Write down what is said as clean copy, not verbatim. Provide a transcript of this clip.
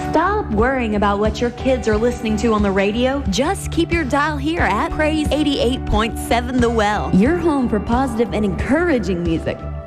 Stop worrying about what your kids are listening to on the radio. Just keep your dial here at Praise 88.7 The Well, your home for positive and encouraging music.